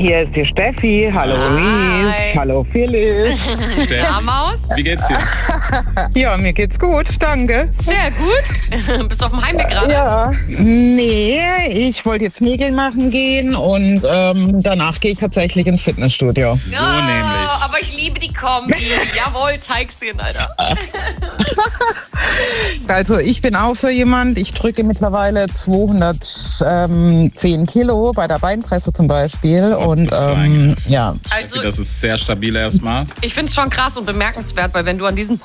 hier ist die Steffi. Hallo Hi. Ries. Hallo Philipp. Na, Maus? Wie geht's dir? Ja, mir geht's gut, danke. Sehr gut. Bist du auf dem Heimweg gerade? Ja, nee, ich wollte jetzt Nägel machen gehen und danach gehe ich tatsächlich ins Fitnessstudio. So Ja, nämlich. aber ich liebe die Kombi. Jawohl, zeig's dir, Alter. Also ich bin auch so jemand, ich drücke mittlerweile 210 Kilo bei der Beinpresse zum Beispiel und ja. Also, Das ist sehr stabil erstmal. ich find's schon krass und bemerkenswert, weil wenn du an diesen